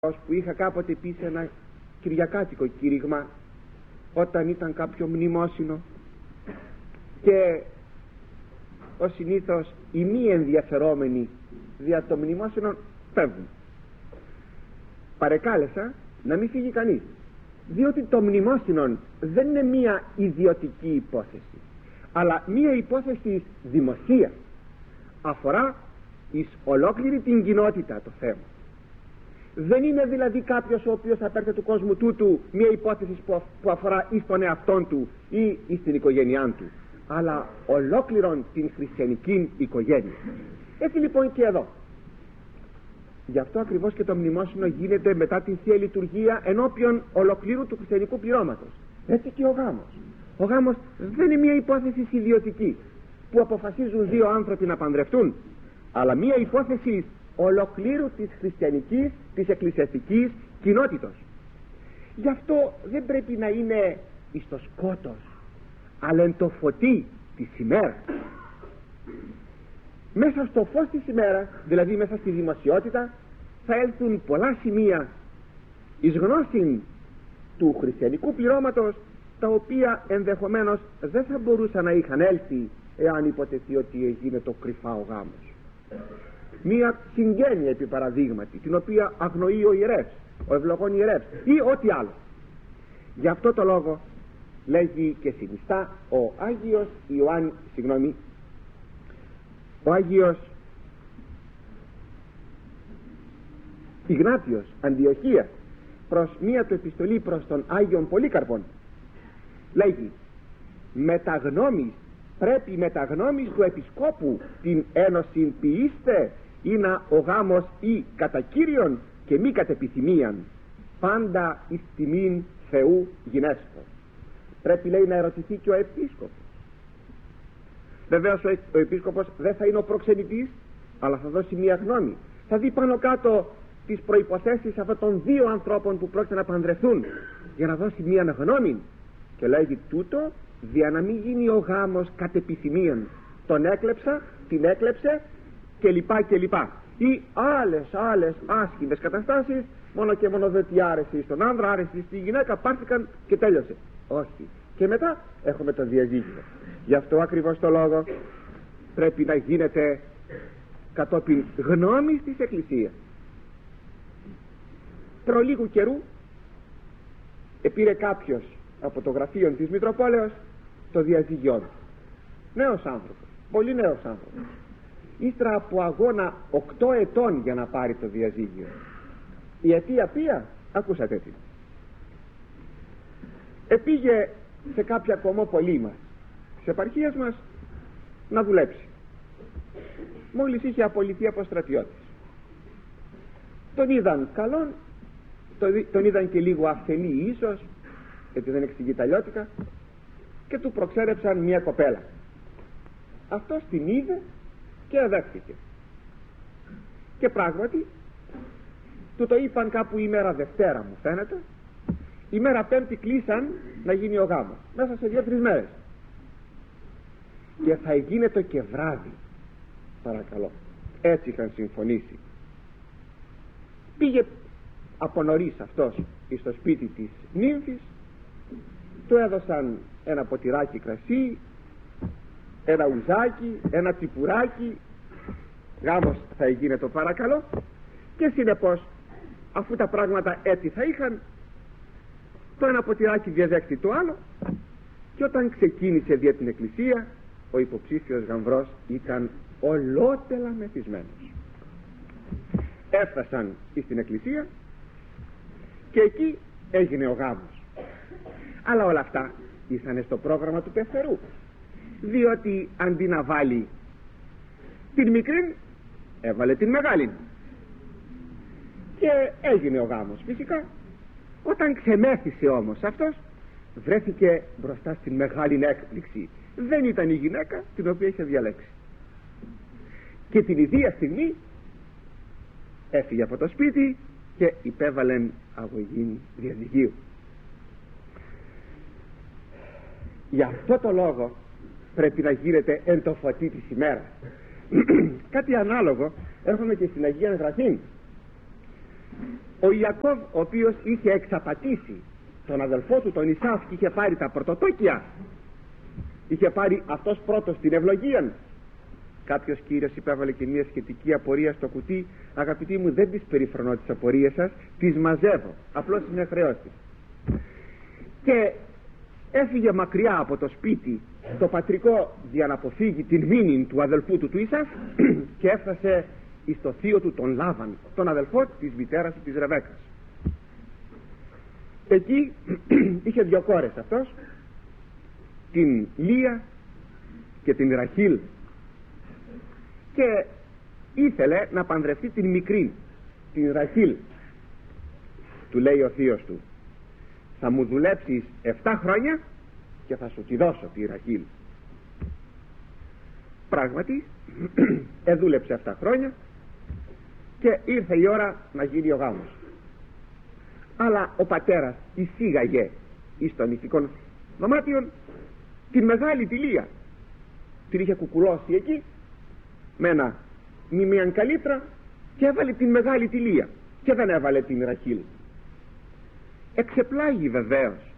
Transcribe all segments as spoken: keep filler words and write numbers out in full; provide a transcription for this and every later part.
που είχα κάποτε πει σε ένα κυριακάτικο κήρυγμα, όταν ήταν κάποιο μνημόσυνο και ως συνήθως οι μη ενδιαφερόμενοι δια το μνημόσυνο φεύγουν. Παρεκάλεσα να μην φύγει κανείς, διότι το μνημόσυνο δεν είναι μία ιδιωτική υπόθεση, αλλά μία υπόθεση δημοσία. Αφορά εις ολόκληρη την κοινότητα το θέμα. Δεν είναι δηλαδή κάποιος ο οποίος απέρθε του κόσμου τούτου μία υπόθεση που αφορά εις τον εαυτόν του ή εις την οικογένειά του, αλλά ολόκληρον την χριστιανική οικογένεια. Έτσι λοιπόν και εδώ. Γι' αυτό ακριβώς και το μνημόσυνο γίνεται μετά την Θεία Λειτουργία ενώπιον ολοκλήρου του χριστιανικού πληρώματος. Έτσι και ο γάμος. Ο γάμος δεν είναι μία υπόθεση ιδιωτική που αποφασίζουν δύο άνθρωποι να παντρευτούν, αλλά μία υπόθεση ολοκλήρου της χριστιανικής, της εκκλησιαστικής κοινότητος. Γι' αυτό δεν πρέπει να είναι εις το σκότος, αλλά εν το φωτί της ημέρας. Μέσα στο φως της ημέρας, δηλαδή μέσα στη δημοσιότητα, θα έλθουν πολλά σημεία εις γνώση του χριστιανικού πληρώματος, τα οποία ενδεχομένως δεν θα μπορούσαν να είχαν έλθει εάν υποτεθεί ότι έγινε το κρυφά ο γάμος. Μία συγγένεια επί παραδείγματι, την οποία αγνοεί ο ιερεύς, ο ευλογών ιερεύς ή ό,τι άλλο. Γι' αυτό το λόγο λέγει και συνιστά ο Άγιος Ιωάννη, συγγνώμη, ο Άγιος Ιγνάτιος Αντιοχίας προς μία του επιστολή προς τον Άγιον Πολύκαρπον, λέγει: μεταγνώμης, πρέπει μεταγνώμης του επισκόπου την ένωση ποιήστε, ή να ο γάμος ή κατά Κύριον και μη κατ' επιθυμίαν, πάντα εις τιμήν Θεού γινέσκω. Πρέπει, λέει, να ερωτηθεί και ο επίσκοπος. Βεβαίως ο, ο επίσκοπος δεν θα είναι ο προξενητής, αλλά θα δώσει μία γνώμη. Θα δει πάνω κάτω τις προϋποθέσεις αυτών των δύο ανθρώπων που πρόκειται να παντρεθούν, για να δώσει μία γνώμη. Και λέγει τούτο για να μην γίνει ο γάμος κατ' επιθυμίαν. Τον έκλεψα, την έκλεψε και λοιπά και λοιπά, ή άλλες άλλες άσχημες καταστάσεις, μόνο και μόνο δεν τι άρεσε στον άνδρα, άρεσε στη γυναίκα, πάρθηκαν και τέλειωσε. Όχι. Και μετά έχουμε το διαζύγιο. Γι' αυτό ακριβώς το λόγο πρέπει να γίνεται κατόπιν γνώμης της Εκκλησίας. Προ λίγου καιρού επήρε κάποιος από το γραφείο της Μητροπόλεως το διαζύγιό του. Νέος άνθρωπος, πολύ νέος άνθρωπος, ύστερα από αγώνα οκτώ ετών για να πάρει το διαζύγιο. Η αιτία ποια? Ακούσατε τι. Επήγε σε κάποια κομμόπολή μας, της επαρχίας μας, να δουλέψει. Μόλις είχε απολυθεί από στρατιώτης. Τον είδαν καλόν, τον είδαν και λίγο αφελή ίσως, γιατί δεν εξηγεί τα λιώτικα, και του προξέρεψαν μια κοπέλα. Αυτός την είδε και αδέχθηκε. Και πράγματι του το είπαν κάπου ημέρα Δευτέρα, μου φαίνεται. Ημέρα Πέμπτη κλείσαν να γίνει ο γάμος, μέσα σε δύο-τρεις μέρες. Και θα γίνεται και βράδυ, παρακαλώ. Έτσι είχαν συμφωνήσει. Πήγε από νωρίς αυτός στο σπίτι της νύμφης, του έδωσαν ένα ποτηράκι κρασί, ένα ουζάκι, ένα τσιπουράκι, γάμος θα έγινε το παρακαλώ. Και συνεπώς, αφού τα πράγματα έτσι θα είχαν, το ένα ποτηράκι διαδέχτη το άλλο, και όταν ξεκίνησε δια την εκκλησία, ο υποψήφιος γαμβρός ήταν ολότελα μεθυσμένος. Έφτασαν στην εκκλησία και εκεί έγινε ο γάμος. Αλλά όλα αυτά ήσανε στο πρόγραμμα του πεθερού, διότι αντί να βάλει την μικρή, έβαλε την μεγάλη, και έγινε ο γάμος. Φυσικά όταν ξεμέθησε όμως αυτός, βρέθηκε μπροστά στην μεγάλη έκπληξη. Δεν ήταν η γυναίκα την οποία είχε διαλέξει, και την ιδία στιγμή έφυγε από το σπίτι και υπέβαλεν αγωγή διαζυγίου. Γι' αυτό το λόγο πρέπει να γίνεται εν το φωτί της ημέρας. Κάτι ανάλογο έχουμε και στην Αγία Γραφή. Ο Ιακώβ, ο οποίος είχε εξαπατήσει τον αδελφό του τον Ισαύ και είχε πάρει τα πρωτοτόκια, είχε πάρει αυτός πρώτος την ευλογία. Κάποιος κύριος υπέβαλε και μια σχετική απορία στο κουτί. Αγαπητοί μου, δεν τις περιφρονώ τις απορίες σας, τις μαζεύω, απλώς είναι χρεώσεις. Και έφυγε μακριά από το σπίτι το πατρικό για να αποφύγει την μήνυ του αδελφού του του Ισαύ και έφτασε εις το θείο του τον Λάβαν, τον αδελφό της μητέρας του της Ρεβέκας. Εκεί είχε δύο κόρες αυτός, την Λία και την Ραχήλ, και ήθελε να παντρευτεί την μικρή, την Ραχήλ. Του λέει ο θείος του: θα μου δουλέψεις εφτά χρόνια και θα σου τη δώσω τη Ραχήλ. Πράγματι εδούλεψε εφτά χρόνια και ήρθε η ώρα να γίνει ο γάμος. Αλλά ο πατέρας εισήγαγε εις των ηθικών δωμάτιων την μεγάλη τη Λία. Την είχε κουκουλώσει εκεί με ένα μη μίαν καλύτρα και έβαλε την μεγάλη τη Λία και δεν έβαλε την Ραχήλ. Εξεπλάγει βεβαίως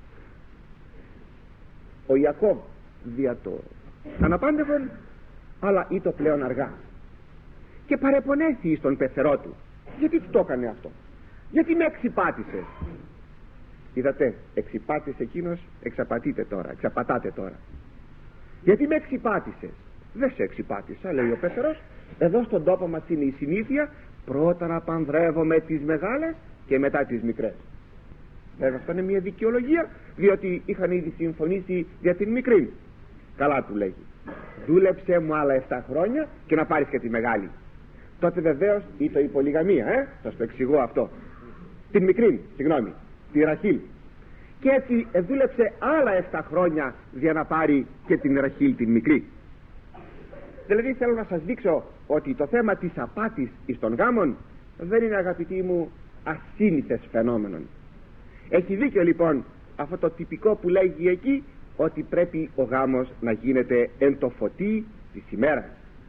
ο Ιακώβ δια το αναπάντευον, αλλά ή το πλέον αργά, και παρεπονέθη στον πεθερό του. Γιατί του το έκανε αυτό? Γιατί με εξυπάτησε? Είδατε, εξυπάτησε εκείνος, εξαπατείτε τώρα, εξαπατάτε τώρα. Γιατί με εξυπάτησες? Δεν σε εξυπάτησα, λέει ο πεθερός. Εδώ στον τόπο μας είναι η συνήθεια πρώτα να παντρεύομαι τις μεγάλες και μετά τις μικρές. Βέβαια αυτό είναι μια δικαιολογία, διότι είχαν ήδη συμφωνήσει για την μικρή. Καλά, του λέγει, δούλεψε μου άλλα εφτά χρόνια και να πάρεις και τη μεγάλη. Τότε βεβαίως ήτο η πολυγαμία, ε, θα σου το εξηγώ αυτό. Την μικρή, συγγνώμη, τη Ραχήλ. Και έτσι δούλεψε άλλα εφτά χρόνια για να πάρει και την Ραχήλ την μικρή. Δηλαδή θέλω να σας δείξω ότι το θέμα της απάτης εις των γάμων δεν είναι, αγαπητοί μου, ασύνηθες φαινόμενο. Έχει δίκιο λοιπόν αυτό το τυπικό που λέγει εκεί, ότι πρέπει ο γάμος να γίνεται εν το φωτί της ημέρας.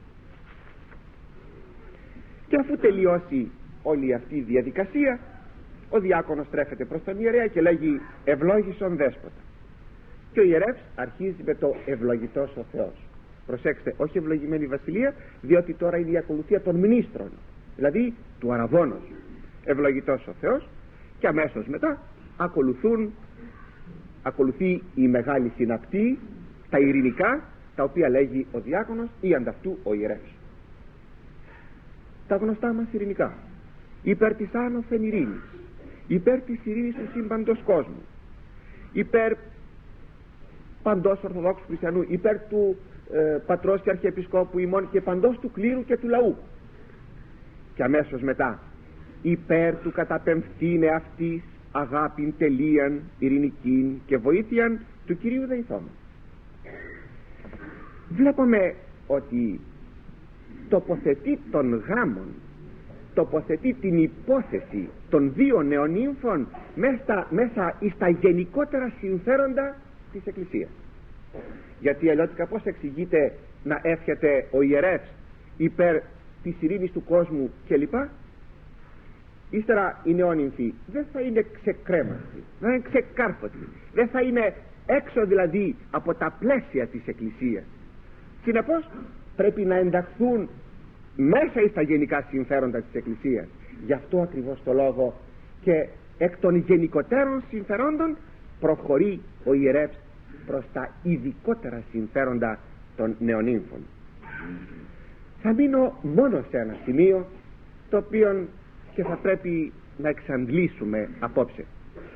Και αφού τελειώσει όλη αυτή η διαδικασία, ο διάκονος στρέφεται προς τον ιερέα και λέγει ευλόγησον δέσποτα. Και ο ιερεύς αρχίζει με το ευλογητός ο Θεός. Προσέξτε, όχι ευλογημένη βασιλεία, διότι τώρα είναι η ακολουθία των μνήστρων, δηλαδή του αραβώνος. Ευλογητός ο Θεός, και αμέσως μετά ακολουθούν, ακολουθεί η μεγάλη συναπτή, τα ειρηνικά, τα οποία λέγει ο διάκονος ή ανταυτού ο ιερεύς. Τα γνωστά μας ειρηνικά: υπέρ της άνωθεν ειρήνης, υπέρ της ειρήνης του σύμπαντος κόσμου, υπέρ παντός Ορθοδόξου Χριστιανού, υπέρ του ε, πατρός και αρχιεπισκόπου ημών και παντός του κλήρου και του λαού. Και αμέσως μετά υπέρ του καταπεμφθήνε αυτής αγάπην τελείαν, ειρηνικήν και βοήθειαν του Κυρίου Δεϊθώμου. Βλέπουμε ότι τοποθετεί τον γάμον, τοποθετεί την υπόθεση των δύο νεονύμφων μέσα, μέσα εις τα γενικότερα συμφέροντα της Εκκλησίας. Γιατί αλλιώτικα πώς εξηγείται να εύχεται ο ιερεύς υπέρ της ειρήνης του κόσμου κλπ? Ύστερα οι νεόνυμφοι δεν θα είναι ξεκρέμαστοι, δεν θα είναι ξεκάρφωτοι, δεν θα είναι έξω δηλαδή από τα πλαίσια της Εκκλησίας. Συνεπώς πρέπει να ενταχθούν μέσα εις τα γενικά συμφέροντα της Εκκλησίας. Γι' αυτό ακριβώς το λόγο και εκ των γενικότερων συμφερόντων προχωρεί ο ιερεύς προς τα ειδικότερα συμφέροντα των νεονύμφων. Θα μείνω μόνο σε ένα σημείο, το οποίο και θα πρέπει να εξαντλήσουμε απόψε.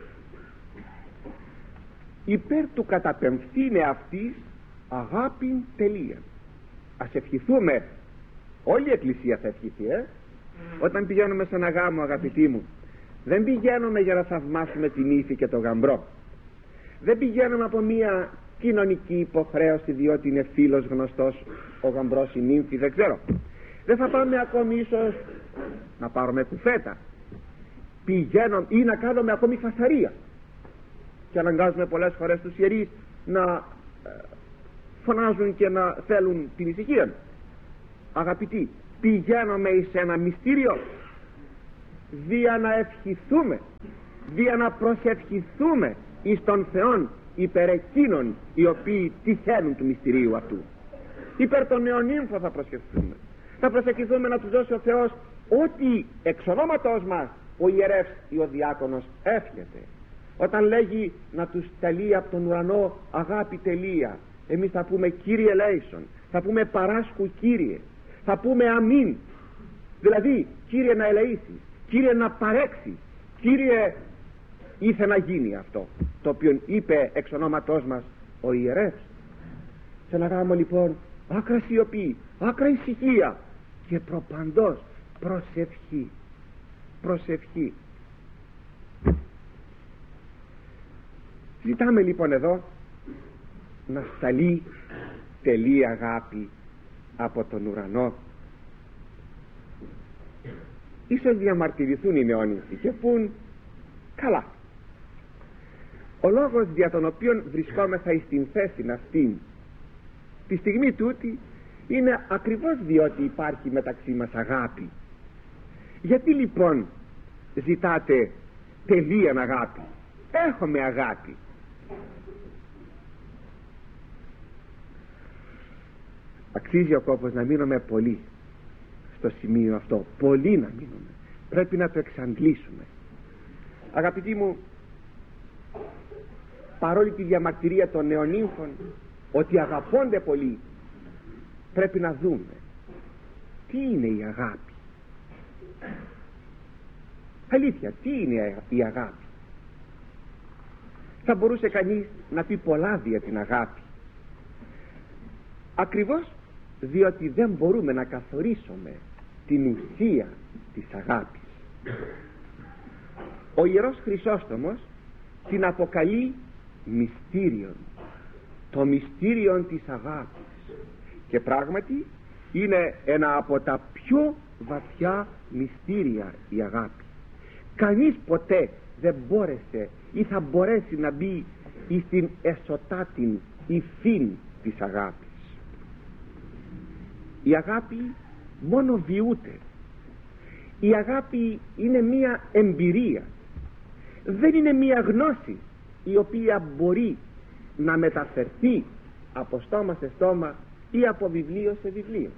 Υπέρ του καταπεμφθήνε αυτής αγάπην τελεία. Ας ευχηθούμε, όλη η Εκκλησία θα ευχηθεί, ε? Όταν πηγαίνουμε σε ένα γάμο, αγαπητοί μου, δεν πηγαίνουμε για να θαυμάσουμε την ύφη και το γαμπρό. Δεν πηγαίνουμε από μια κοινωνική υποχρέωση, διότι είναι φίλος γνωστός ο γαμπρός, η νύμφη, δεν ξέρω. Δεν θα πάμε ακόμη ίσως να πάρουμε κουφέτα, πηγαίνουμε ή να κάνουμε ακόμη φασαρία, και αναγκάζουμε πολλές φορές τους ιερείς να φωνάζουν και να θέλουν την ησυχία. Αγαπητοί, πηγαίνουμε σε ένα μυστήριο, δια να ευχηθούμε, δια να προσευχηθούμε εις τον Θεόν υπέρ εκείνων οι οποίοι τυχαίνουν του μυστηρίου αυτού. Υπέρ των νεονύμφων θα προσευχηθούμε, θα προσευχηθούμε να τους δώσει ο Θεός ό,τι εξ ονόματός μας ο ιερεύς ή ο διάκονος εύχεται. Όταν λέγει να τους τελεί από τον ουρανό αγάπη τελεία, εμείς θα πούμε Κύριε ελέησον, θα πούμε παράσκου Κύριε, θα πούμε αμήν, δηλαδή Κύριε να ελεήσεις, Κύριε να παρέξεις, Κύριε ήθε να γίνει αυτό το οποίο είπε εξ ονόματός μας ο ιερεύς. Σε ένα γάμο λοιπόν άκρα σιωπή, άκρα ησυχία και προπαντός προσευχή, προσευχή. Ζητάμε λοιπόν εδώ να σταλεί τελή αγάπη από τον ουρανό. Ίσως διαμαρτυρηθούν οι νεόνυμφοι και πούν καλά, ο λόγος δια τον οποίον βρισκόμεθα εις την θέση αυτήν τη στιγμή τούτη είναι ακριβώς διότι υπάρχει μεταξύ μας αγάπη. Γιατί λοιπόν ζητάτε τελείαν αγάπη? Έχουμε αγάπη. Αξίζει ο κόπος να μείνουμε πολύ στο σημείο αυτό, πολύ να μείνουμε, πρέπει να το εξαντλήσουμε. Αγαπητοί μου, παρόλη τη διαμαρτυρία των νεονύμφων ότι αγαπώνται πολύ, πρέπει να δούμε τι είναι η αγάπη. Αλήθεια, τι είναι η αγάπη? Θα μπορούσε κανείς να πει πολλά για την αγάπη, ακριβώς διότι δεν μπορούμε να καθορίσουμε την ουσία της αγάπης. Ο Ιερός Χρυσόστομος την αποκαλεί μυστήριον, το μυστήριον της αγάπης, και πράγματι είναι ένα από τα πιο βαθιά μυστήρια η αγάπη. Κανείς ποτέ δεν μπόρεσε ή θα μπορέσει να μπει εις την εσωτάτην υφήν της αγάπης. Η αγάπη μόνο βιούται. Η αγάπη είναι μία εμπειρία, δεν είναι μία γνώση η οποία μπορεί να μεταφερθεί από στόμα σε στόμα ή από βιβλίο σε βιβλίο.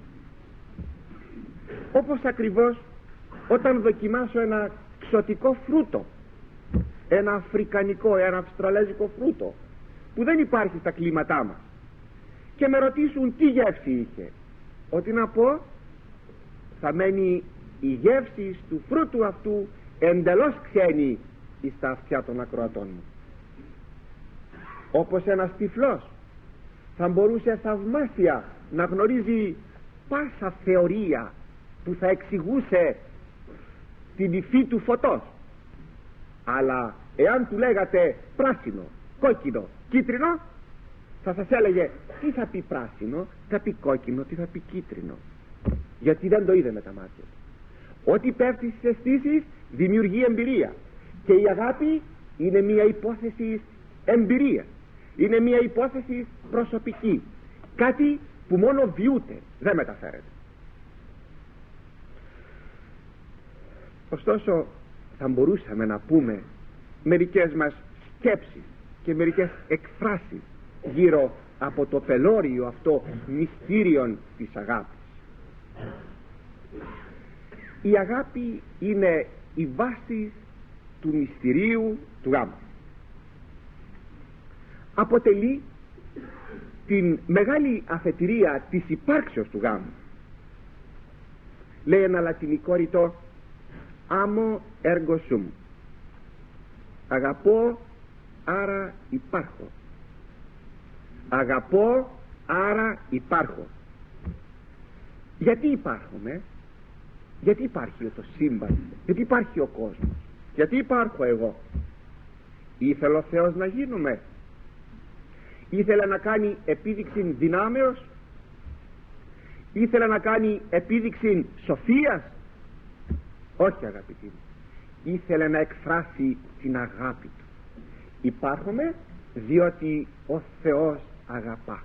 Όπως ακριβώς όταν δοκιμάσω ένα ξωτικό φρούτο, ένα αφρικανικό, ένα αυστραλέζικο φρούτο που δεν υπάρχει στα κλίματά μας, και με ρωτήσουν τι γεύση είχε, ότι να πω, θα μένει η γεύση του φρούτου αυτού εντελώς ξένη εις τα αυτιά των ακροατών μου. Όπως ένας τυφλός θα μπορούσε θαυμάσια να γνωρίζει πάσα θεωρία που θα εξηγούσε την υφή του φωτός, αλλά εάν του λέγατε πράσινο, κόκκινο, κίτρινο, θα σας έλεγε τι θα πει πράσινο, θα πει κόκκινο, τι θα πει κίτρινο, γιατί δεν το είδε με τα μάτια. Ό,τι πέφτει στις αισθήσεις δημιουργεί εμπειρία, και η αγάπη είναι μια υπόθεση εμπειρία, είναι μια υπόθεση προσωπική, κάτι που μόνο βιούται, δεν μεταφέρεται. Ωστόσο θα μπορούσαμε να πούμε μερικές μας σκέψεις και μερικές εκφράσεις γύρω από το πελώριο αυτό μυστήριον της αγάπης. Η αγάπη είναι η βάση του μυστηρίου του γάμου. Αποτελεί την μεγάλη αφετηρία της υπάρξεως του γάμου. Λέει ένα λατινικό ρητό, amo ergo sum, αγαπώ άρα υπάρχω, αγαπώ άρα υπάρχω. Γιατί υπάρχουμε? Γιατί υπάρχει το σύμπαν? Γιατί υπάρχει ο κόσμος? Γιατί υπάρχω εγώ? Ήθελε ο Θεός να γίνουμε? Ήθελε να κάνει επίδειξη δυνάμεως? Ήθελε να κάνει επίδειξη σοφίας? Όχι, αγαπητοί μου. Ήθελε να εκφράσει την αγάπη του. Υπάρχουμε διότι ο Θεός αγαπά.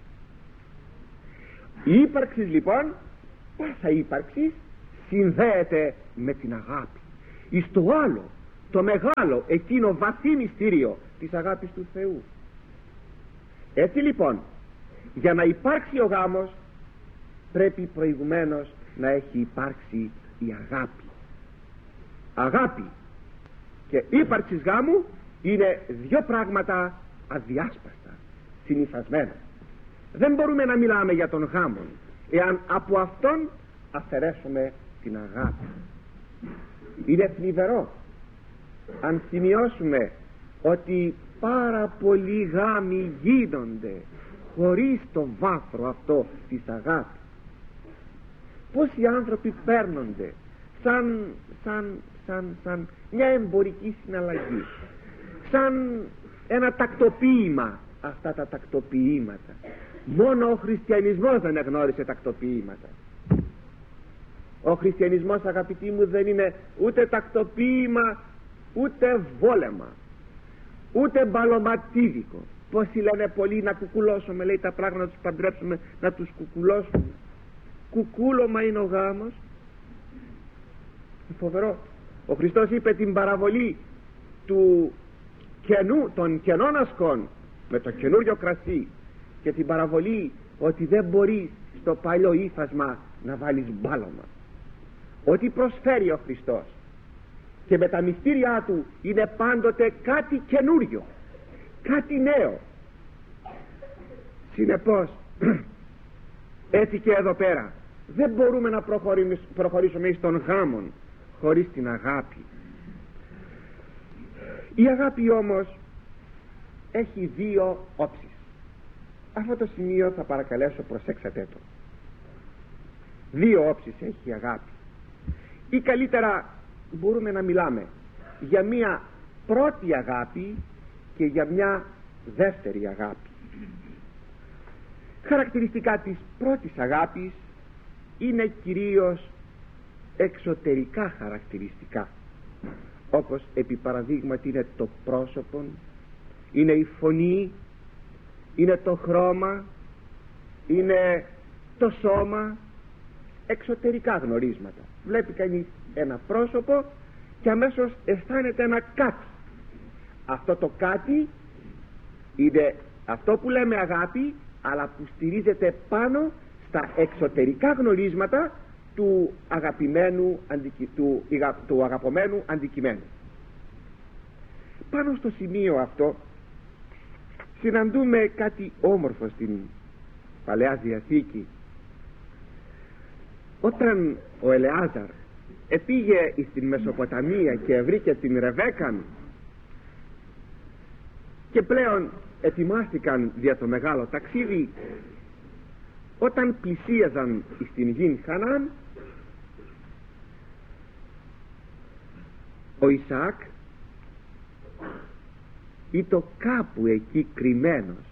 Η ύπαρξη λοιπόν, πάσα ύπαρξη, συνδέεται με την αγάπη. εις το άλλο, το μεγάλο, εκείνο βαθύ μυστήριο της αγάπης του Θεού. Έτσι λοιπόν, για να υπάρξει ο γάμος πρέπει προηγουμένως να έχει υπάρξει η αγάπη. Αγάπη και ύπαρξης γάμου είναι δύο πράγματα αδιάσπαστα, συνυφασμένα. Δεν μπορούμε να μιλάμε για τον γάμο εάν από αυτόν αφαιρέσουμε την αγάπη. Είναι θλιβερό αν σημειώσουμε ότι πάρα πολλοί γάμοι γίνονται χωρίς το βάθρο αυτό της αγάπης. Πόσοι άνθρωποι παίρνονται σαν, σαν, σαν, σαν μια εμπορική συναλλαγή, σαν ένα τακτοποίημα αυτά τα τακτοποιήματα. Μόνο ο χριστιανισμός δεν εγνώρισε τακτοποιήματα. Ο χριστιανισμός, αγαπητοί μου, δεν είναι ούτε τακτοποίημα, ούτε βόλεμα, ούτε μπαλωματίδικο. Πόσοι λένε πολλοί να κουκουλώσουμε, λέει, τα πράγματα, να τους παντρέψουμε, να τους κουκουλώσουμε. Κουκούλωμα είναι ο γάμος. Φοβερό. Ο Χριστός είπε την παραβολή του καινού, των κενών ασκών με το καινούριο κρασί, και την παραβολή ότι δεν μπορείς στο παλιό ύφασμα να βάλεις μπάλωμα. Ότι προσφέρει ο Χριστός και με τα μυστήριά του είναι πάντοτε κάτι καινούριο, κάτι νέο. Συνεπώς έτσι και εδώ πέρα δεν μπορούμε να προχωρήσουμε στον γάμον χωρίς την αγάπη. Η αγάπη όμως έχει δύο όψεις. Αυτό το σημείο θα παρακαλέσω προσέξατε το. Δύο όψεις έχει η αγάπη. Ή καλύτερα μπορούμε να μιλάμε για μια πρώτη αγάπη και για μια δεύτερη αγάπη. Χαρακτηριστικά της πρώτης αγάπης είναι κυρίως εξωτερικά χαρακτηριστικά, όπως επί παραδείγματι είναι το πρόσωπο, είναι η φωνή, είναι το χρώμα, είναι το σώμα, εξωτερικά γνωρίσματα. Βλέπει κανείς ένα πρόσωπο και αμέσως αισθάνεται ένα κάτι. Αυτό το κάτι είναι αυτό που λέμε αγάπη, αλλά που στηρίζεται πάνω στα εξωτερικά γνωρίσματα του αγαπημένου του, του αγαπωμένου αντικειμένου. Πάνω στο σημείο αυτό συναντούμε κάτι όμορφο στην Παλαιά Διαθήκη. Όταν ο Ελεάζαρ επήγε στην Μεσοποταμία και βρήκε την Ρεβέκαν και πλέον ετοιμάστηκαν για το μεγάλο ταξίδι, όταν πλησίαζαν στην γην Χανάν, ο Ισαάκ ήταν κάπου εκεί κρυμμένος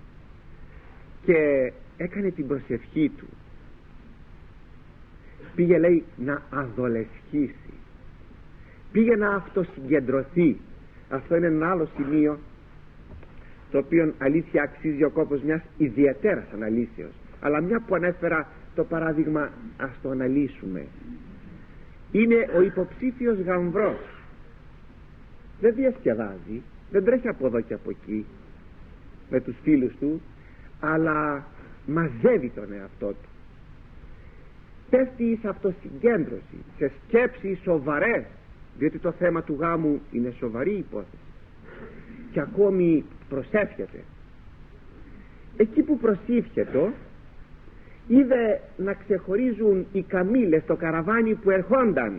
και έκανε την προσευχή του. Πήγε, λέει, να αδολεσχήσει, πήγε να αυτοσυγκεντρωθεί. Αυτό είναι ένα άλλο σημείο το οποίο αλήθεια αξίζει ο κόπος μιας ιδιαίτερας αναλύσεως, αλλά μια που ανέφερα το παράδειγμα ας το αναλύσουμε. Είναι ο υποψήφιος γαμβρός. Δεν διασκεδάζει, δεν τρέχει από εδώ και από εκεί με τους φίλους του, αλλά μαζεύει τον εαυτό του, πέφτει σε αυτοσυγκέντρωση, σε σκέψεις σοβαρές, διότι το θέμα του γάμου είναι σοβαρή υπόθεση, και ακόμη προσεύχεται. Εκεί που προσεύχεται είδε να ξεχωρίζουν οι καμήλες στο καραβάνι που ερχόνταν.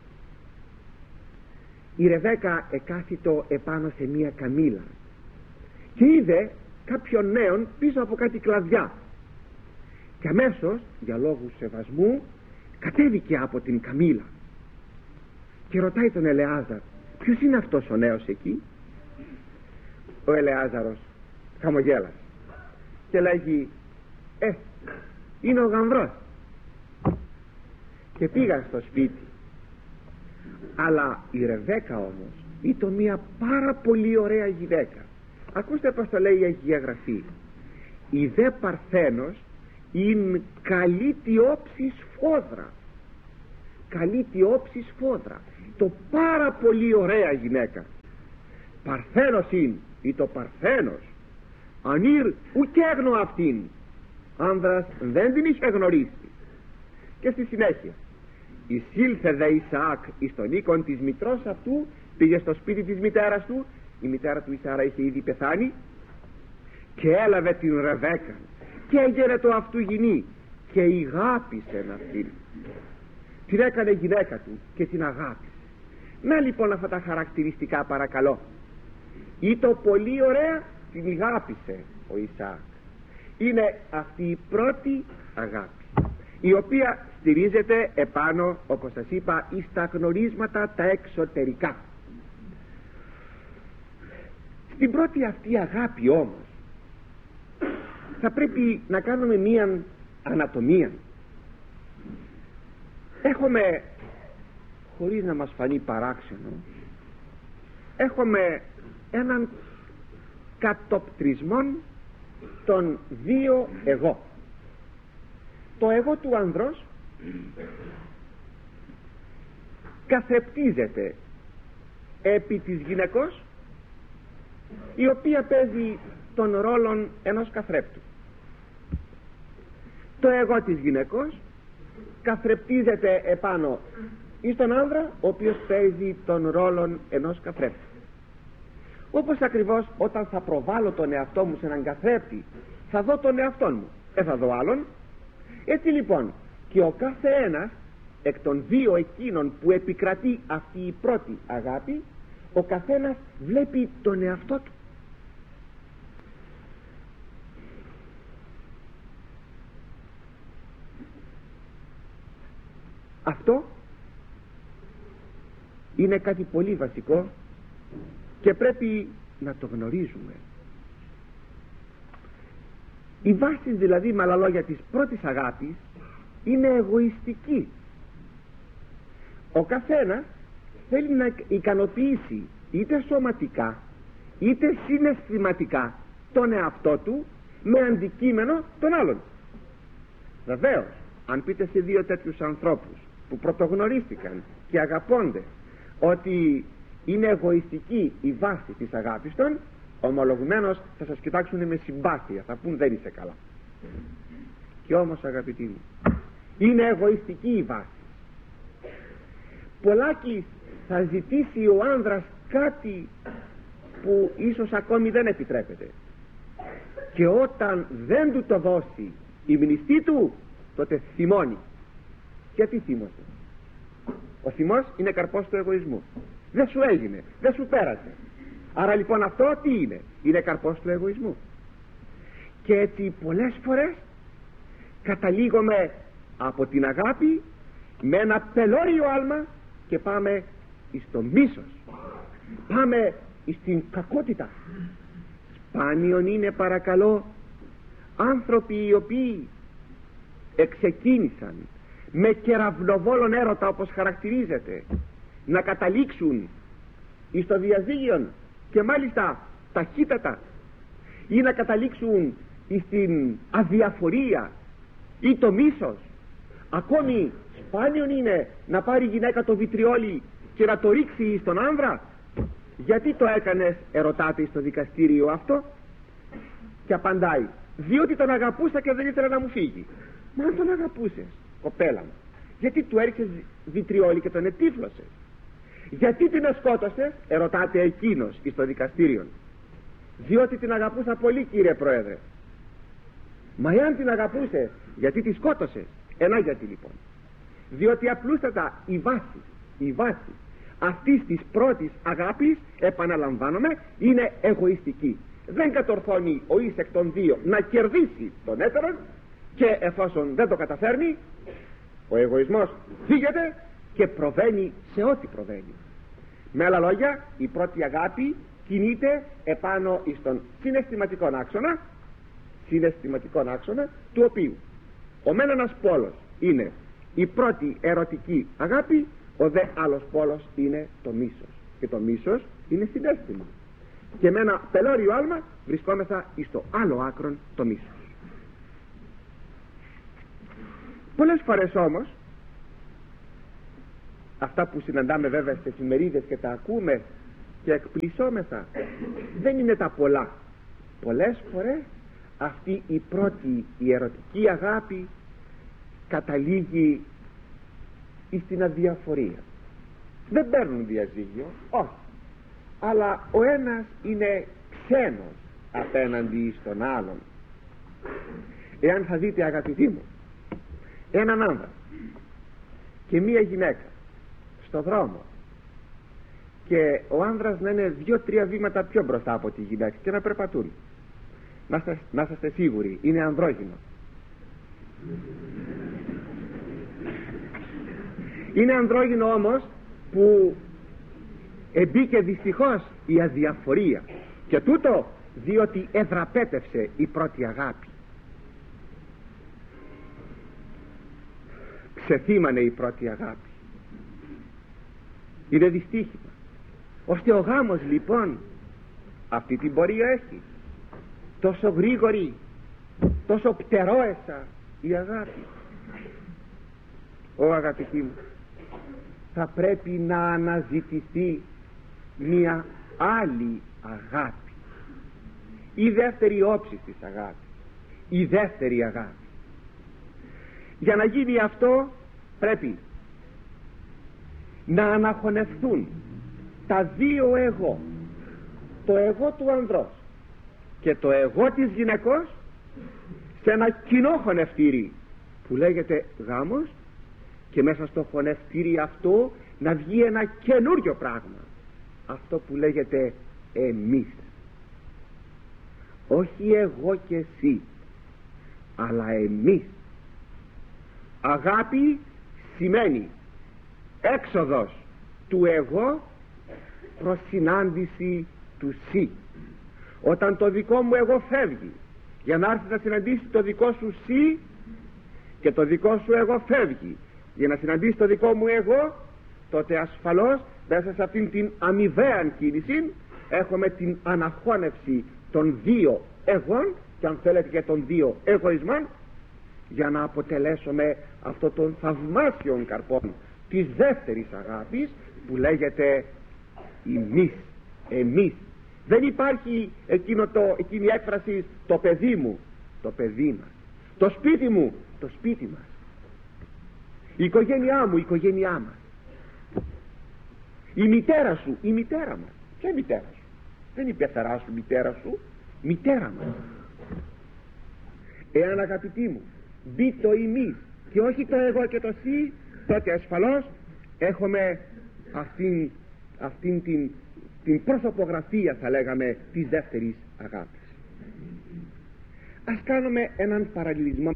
Η Ρεβέκα εκάθιτο επάνω σε μία καμήλα και είδε κάποιον νέον πίσω από κάτι κλαδιά, και αμέσως για λόγους σεβασμού κατέβηκε από την καμήλα και ρωτάει τον Ελεάζαρ, ποιος είναι αυτός ο νέος εκεί? Ο Ελεάζαρος χαμογέλασε και λέγει, ε, είναι ο γαμβρός. Και πήγαν στο σπίτι. Αλλά η Ρεβέκα όμως ήταν μια πάρα πολύ ωραία γυναίκα. Ακούστε πως το λέει η Αγία Γραφή. Η δε Παρθένος είναι καλή τη όψη σφόδρα. Καλή τη όψη σφόδρα. το πάρα πολύ ωραία γυναίκα. Παρθένος είναι ή το Παρθένος, ανήρ ουκέγνω αυτήν, άνδρας δεν την είχε γνωρίσει. Και στη συνέχεια, εισήλθε δε Ισαάκ εις τον οίκον της μητρός αυτού, πήγε στο σπίτι της μητέρας του. Η μητέρα του Ισάρα είχε ήδη πεθάνει, και έλαβε την Ρεβέκα και έγινε το αυτού γυνή και ηγάπησε αυτήν, την έκανε γυναίκα του και την αγάπησε. Να λοιπόν αυτά τα χαρακτηριστικά, παρακαλώ. Ή το πολύ ωραία, την ηγάπησε ο Ισαάκ. Είναι αυτή η πρώτη αγάπη, η οποία στηρίζεται επάνω, όπως σας είπα, εις τα γνωρίσματα τα εξωτερικά. Στην πρώτη αυτή αγάπη όμως θα πρέπει να κάνουμε μία ανατομία. Έχουμε, χωρίς να μας φανεί παράξενο, έχουμε έναν κατοπτρισμό των δύο εγώ. Το εγώ του άνδρος καθρεπτίζεται επί της γυναικός, η οποία παίζει τον ρόλο ενός καθρέπτου. Το εγώ της γυναικός καθρεπτίζεται επάνω εις τον άνδρα, ο οποίος παίζει τον ρόλο ενός καθρέπτου. Όπως ακριβώς όταν θα προβάλλω τον εαυτό μου σε έναν καθρέπτη, θα δω τον εαυτό μου, δεν θα δω άλλον. Έτσι λοιπόν και ο κάθε ένας εκ των δύο εκείνων που επικρατεί αυτή η πρώτη αγάπη, ο καθένας βλέπει τον εαυτό του. Αυτό είναι κάτι πολύ βασικό και πρέπει να το γνωρίζουμε. Η βάση δηλαδή, με άλλα λόγια, της πρώτης αγάπης είναι εγωιστική. Ο καθένας θέλει να ικανοποιήσει είτε σωματικά είτε συναισθηματικά τον εαυτό του με αντικείμενο τον άλλον. Βεβαίως, αν πείτε σε δύο τέτοιους ανθρώπους που πρωτογνωρίστηκαν και αγαπώνται ότι είναι εγωιστική η βάση της αγάπης των, ομολογουμένως θα σας κοιτάξουν με συμπάθεια, θα πούν δεν είσαι καλά. Και όμως, αγαπητοί μου, είναι εγωιστική η βάση. Πολλάκι θα ζητήσει ο άνδρας κάτι που ίσως ακόμη δεν επιτρέπεται, και όταν δεν του το δώσει η μνηστή του, τότε θυμώνει. Γιατί θύμωσε? Ο θυμός είναι καρπός του εγωισμού. Δεν σου έγινε, δεν σου πέρασε. Άρα λοιπόν αυτό τι είναι? Είναι καρπός του εγωισμού. Και έτσι πολλές φορές καταλήγουμε από την αγάπη με ένα πελώριο άλμα και πάμε στο μίσος, πάμε στην κακότητα. Σπάνιον είναι, παρακαλώ, άνθρωποι οι οποίοι εξεκίνησαν με κεραυνοβόλων έρωτα, όπως χαρακτηρίζεται, να καταλήξουν εις το διαζύγιον, και μάλιστα ταχύτατα, ή να καταλήξουν στην αδιαφορία ή το μίσος. Ακόμη σπάνιον είναι να πάρει η γυναίκα το βιτριόλι και να το ρίξει στον άνδρα. Γιατί το έκανες, ερωτάται στο δικαστήριο αυτό, και απαντάει, διότι τον αγαπούσα και δεν ήθελα να μου φύγει. Μα αν τον αγαπούσες, κοπέλα μου, γιατί του έριξες βιτριόλι και τον ετύφλωσες? Γιατί την σκότωσες, ερωτάται εκείνος στο δικαστήριο. Διότι την αγαπούσα πολύ, κύριε Πρόεδρε. Μα εάν την αγαπούσες, γιατί τη σκότωσες? Ένα γιατί λοιπόν. Διότι απλούστατα η βάση, η βάση αυτής της πρώτης αγάπης, επαναλαμβάνομαι, είναι εγωιστική. Δεν κατορθώνει ο εις εκ των δύο να κερδίσει τον έτερον, και εφόσον δεν το καταφέρνει, ο εγωισμός φύγεται και προβαίνει σε ό,τι προβαίνει. Με άλλα λόγια, η πρώτη αγάπη κινείται επάνω στον συναισθηματικό άξονα, συναισθηματικό άξονα, του οποίου ο μεν ένας πόλος είναι η πρώτη ερωτική αγάπη, ο δε άλλος πόλος είναι το μίσος, και το μίσος είναι συναίσθημα, και με ένα πελώριο άλμα βρισκόμεθα στο άλλο άκρον, το μίσος. Πολλές φορές όμως αυτά που συναντάμε βέβαια στις εφημερίδες και τα ακούμε και εκπλησόμεθα, δεν είναι τα πολλά. Πολλές φορές αυτή η πρώτη η ερωτική αγάπη καταλήγει στην αδιαφορία. Δεν παίρνουν διαζύγιο, όχι, αλλά ο ένας είναι ξένος απέναντι στον άλλον. Εάν θα δείτε, αγαπητοί μου, έναν άνδρα και μία γυναίκα στο δρόμο και ο άνδρας να είναι δύο-τρία βήματα πιο μπροστά από τη γυναίκα και να περπατούν, να είστε, να είστε σίγουροι, είναι ανδρόγυνο. Είναι ανδρόγυνο όμως που εμπήκε δυστυχώς η αδιαφορία, και τούτο διότι εδραπέτευσε η πρώτη αγάπη. Ξεθύμανε η πρώτη αγάπη. Είναι δυστύχημα. Ώστε ο γάμος λοιπόν αυτή την πορεία έχει. Τόσο γρήγορη, τόσο πτερόεσα η αγάπη. Ω αγαπητοί μου, θα πρέπει να αναζητηθεί μια άλλη αγάπη, η δεύτερη όψη της αγάπης, η δεύτερη αγάπη. Για να γίνει αυτό πρέπει να αναχωνευτούν τα δύο εγώ, το εγώ του ανδρός και το εγώ της γυναικός, σε ένα κοινό χωνευτήρι που λέγεται γάμος, και μέσα στο χωνευτήρι αυτό να βγει ένα καινούριο πράγμα, αυτό που λέγεται εμείς. Όχι εγώ και εσύ, αλλά εμείς. Αγάπη σημαίνει έξοδος του εγώ προς συνάντηση του εσύ. Όταν το δικό μου εγώ φεύγει για να έρθει να συναντήσει το δικό σου εσύ, και το δικό σου εγώ φεύγει για να συναντήσει το δικό μου εγώ, τότε ασφαλώς μέσα σε αυτήν την αμοιβαία κίνηση έχουμε την αναχώνευση των δύο εγών, και αν θέλετε και των δύο εγωισμών, για να αποτελέσουμε αυτό των θαυμάσιων καρπών της δεύτερης αγάπης που λέγεται εμείς. Εμείς. Δεν υπάρχει εκείνο το, εκείνη η έκφραση το παιδί μου, το παιδί μας, το σπίτι μου, το σπίτι μας, η οικογένειά μου, η οικογένειά μας, η μητέρα σου, η μητέρα μας. Ποια μητέρα σου? Δεν είναι η πεθαρά σου μητέρα σου, μητέρα μας. Εάν, αγαπητοί μου, μπει το εμείς και όχι το εγώ και το εσύ, τότε ασφαλώς έχουμε αυτήν, αυτήν την, την προσωπογραφία, θα λέγαμε, της δεύτερης αγάπης. Ας κάνουμε έναν παραλληλισμό.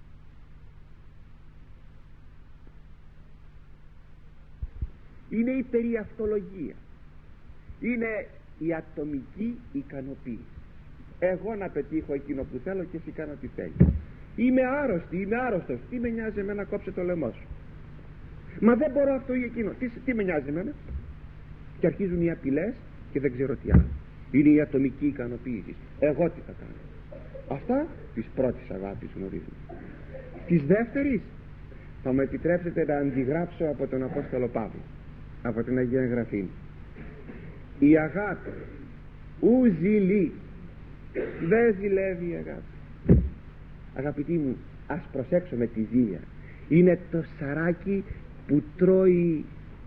Είναι η περιαυτολογία, είναι η ατομική ικανοποίηση. Εγώ να πετύχω εκείνο που θέλω και εσύ κάνω τι θέλει. Είμαι άρρωστη, είμαι άρρωστος, τι με νοιάζει εμένα, κόψε το λαιμό σου. Μα δεν μπορώ αυτό ή εκείνο, τι, τι με νοιάζει εμένα? Και αρχίζουν οι απειλές και δεν ξέρω τι άλλο. Είναι η ατομική ικανοποίηση. Εγώ τι θα κάνω? Αυτά της πρώτης αγάπης γνωρίζουμε. Της δεύτερης θα μου επιτρέψετε να αντιγράψω από τον Απόστολο Παύλο, από την Αγία Γραφή. Η αγάπη ου ζηλεί, δεν ζηλεύει η αγάπη. Αγαπητοί μου, ας προσέξουμε τη ζήλια. Είναι το σαράκι που τρώει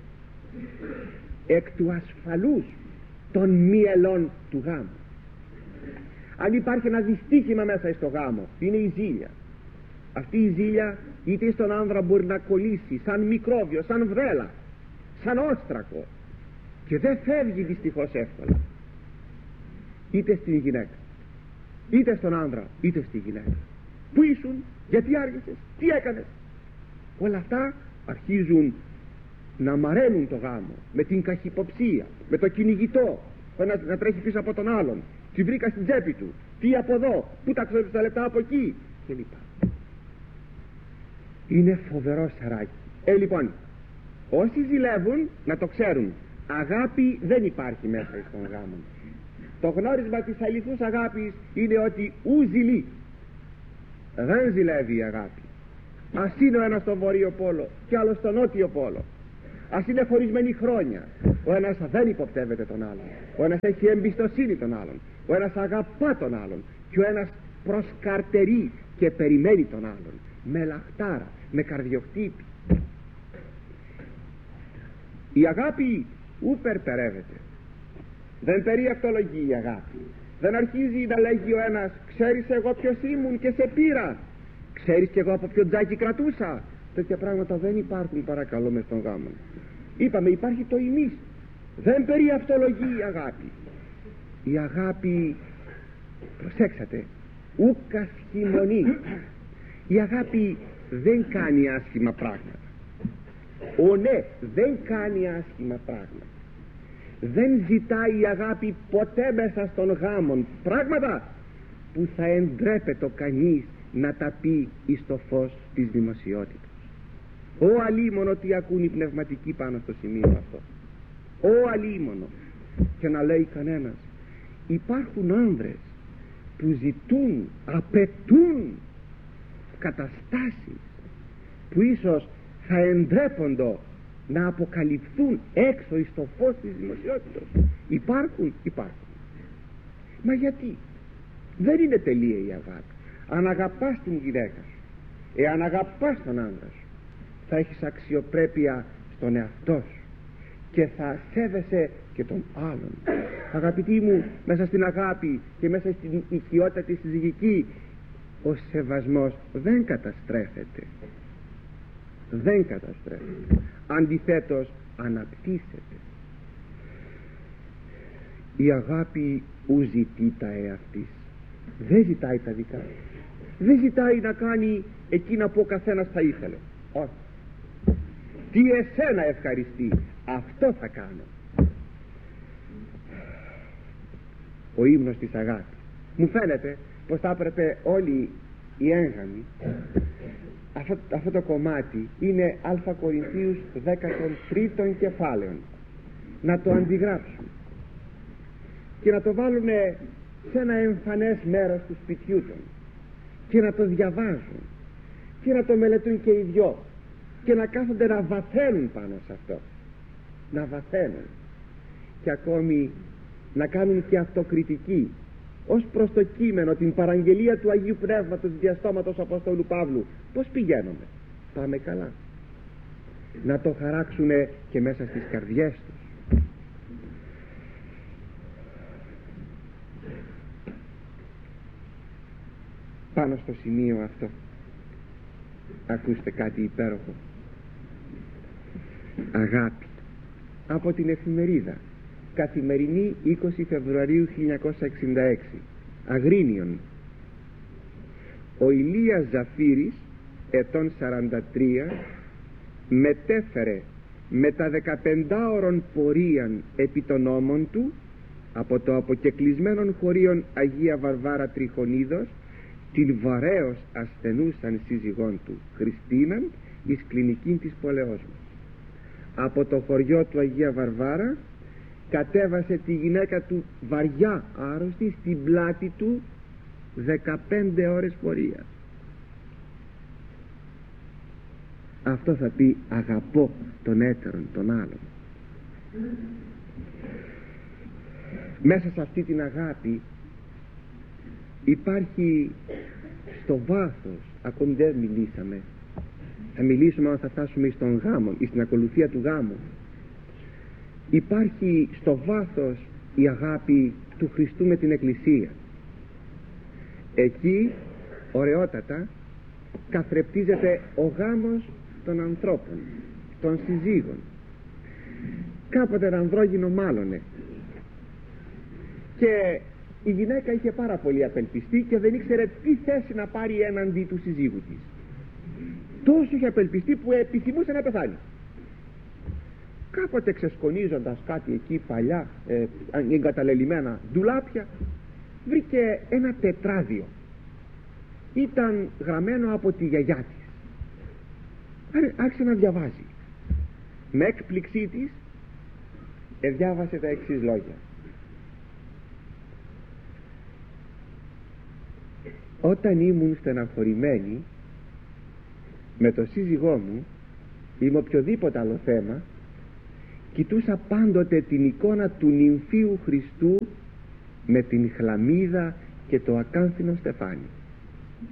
εκ του ασφαλούς των μυελών του γάμου. Αν υπάρχει ένα δυστύχημα μέσα στο γάμο, είναι η ζήλια. Αυτή η ζήλια είτε στον άνδρα μπορεί να κολλήσει σαν μικρόβιο, σαν βρέλα, σαν όστρακο, και δεν φεύγει δυστυχώς εύκολα, είτε στην γυναίκα, είτε στον άνδρα, είτε στη γυναίκα. Πού ήσουν, γιατί άργησες, τι έκανες? Όλα αυτά αρχίζουν να μαραίνουν το γάμο, με την καχυποψία, με το κυνηγητό, να, να τρέχει πίσω από τον άλλον. Τη βρήκα στην τσέπη του, τι από εδώ, πού τα ξέρεις τα λεπτά από εκεί, κλπ. Είναι φοβερό σαράκι. Ε, λοιπόν, όσοι ζηλεύουν να το ξέρουν, αγάπη δεν υπάρχει μέσα στον γάμο. Το γνώρισμα της αληθούς αγάπης είναι ότι ου ζηλεί, δεν ζηλεύει η αγάπη. Ας είναι ο ένας στον βορείο πόλο και άλλος στον νότιο πόλο, ας είναι χωρισμένοι χρόνια, ο ένας δεν υποπτεύεται τον άλλον, ο ένας έχει εμπιστοσύνη τον άλλον, ο ένας αγαπά τον άλλον και ο ένας προσκαρτερεί και περιμένει τον άλλον με λαχτάρα, με καρδιοχτύπη. Η αγάπη ου περπερεύεται, δεν περιευτολογεί η αγάπη, δεν αρχίζει να λέγει ο ένας ξέρεις εγώ ποιος ήμουν και σε πήρα, ξέρεις και εγώ από ποιο τζάκι κρατούσα. Τέτοια πράγματα δεν υπάρχουν παρακαλώ μες στον γάμο. Είπαμε υπάρχει το ημίς, δεν περιευτολογεί η αγάπη. Η αγάπη, προσέξατε, ούκα σχημονεί. Η αγάπη δεν κάνει άσχημα πράγματα. Ω ναι, δεν κάνει άσχημα πράγματα. Δεν ζητάει η αγάπη ποτέ μέσα στον γάμον πράγματα που θα εντρέπεται ο κανείς να τα πει εις το φως της δημοσιότητας. Ω αλίμονο τι ακούν οι πνευματικοί πάνω στο σημείο αυτό. Ω αλίμονο. Και να λέει κανένας, υπάρχουν άνδρες που ζητούν, απαιτούν καταστάσεις που ίσως θα εντρέπονται να αποκαλυφθούν έξω εις το φως της δημοσιότητας. Υπάρχουν, υπάρχουν. Μα γιατί? Δεν είναι τελεία η αγάπη. Αν αγαπάς την γυναίκα σου, εάν αγαπάς τον άντρα σου, θα έχεις αξιοπρέπεια στον εαυτό σου και θα σέβεσαι και τον άλλον. Αγαπητοί μου, μέσα στην αγάπη και μέσα στην οικειότητα της συζυγική, ο σεβασμός δεν καταστρέφεται, δεν καταστρέφεται, αντιθέτως αναπτύσσεται. Η αγάπη ου ζητεί τα εαυτής, δεν ζητάει τα δικά, δεν ζητάει να κάνει εκείνα που ο καθένας θα ήθελε. Όχι, τι εσένα ευχαριστεί, αυτό θα κάνω. Ο ύμνος της αγάπης. Μου φαίνεται πως θα έπρεπε όλοι οι έγγαμοι, αυτό, αυτό το κομμάτι είναι Α Κορινθίους δέκατον τρίτον κεφάλαιον, να το αντιγράψουν και να το βάλουν σε ένα εμφανές μέρος του σπιτιού των και να το διαβάζουν και να το μελετούν και οι δυο και να κάθονται να βαθαίνουν πάνω σε αυτό, να βαθαίνουν και ακόμη να κάνουν και αυτοκριτική ως προς το κείμενο, την παραγγελία του Αγίου Πνεύματος διαστόματος Αποστόλου Παύλου. Πώς πηγαίνουμε? Πάμε καλά. Να το χαράξουνε και μέσα στις καρδιές τους. Πάνω στο σημείο αυτό ακούστε κάτι υπέροχο. Αγάπη. Από την εφημερίδα Καθημερινή είκοσι Φεβρουαρίου χίλια εννιακόσια εξήντα έξι, Αγρίνιον. Ο Ηλίας Ζαφύρης, ετών σαράντα τρία, μετέφερε με τα δεκαπεντάωρον πορείαν επί των ώμων του από το αποκεκλεισμένον χωρίον Αγία Βαρβάρα Τριχονίδος την βαρέως ασθενούσαν σύζυγόν του Χριστίναν εις κλινικήν της Πολεός μας. Από το χωριό του Αγία Βαρβάρα κατέβασε τη γυναίκα του βαριά άρρωστη στην πλάτη του δεκαπέντε ώρες πορεία. Αυτό θα πει αγαπώ τον έτερον τον άλλον. Μέσα σε αυτή την αγάπη υπάρχει στο βάθος, ακόμη δεν μιλήσαμε, θα μιλήσουμε όταν θα φτάσουμε στον γάμο ή στην ακολουθία του γάμου, υπάρχει στο βάθος η αγάπη του Χριστού με την Εκκλησία. Εκεί ωραιότατα καθρεπτίζεται ο γάμος των ανθρώπων, των συζύγων. Κάποτε ένα ανδρόγυνο μάλωνε και η γυναίκα είχε πάρα πολύ απελπιστεί και δεν ήξερε τι θέση να πάρει έναντι του συζύγου της. Τόσο είχε απελπιστεί που επιθυμούσε να πεθάνει. Κάποτε ξεσκονίζοντας κάτι εκεί παλιά ε, εγκαταλελειμμένα ντουλάπια, βρήκε ένα τετράδιο. Ήταν γραμμένο από τη γιαγιά της. Άρχισε να διαβάζει. Με έκπληξή της διάβασε τα εξής λόγια: όταν ήμουν στεναχωρημένη με το σύζυγό μου ή με οποιοδήποτε άλλο θέμα, κοιτούσα πάντοτε την εικόνα του νυμφίου Χριστού με την χλαμίδα και το ακάνθινο στεφάνι.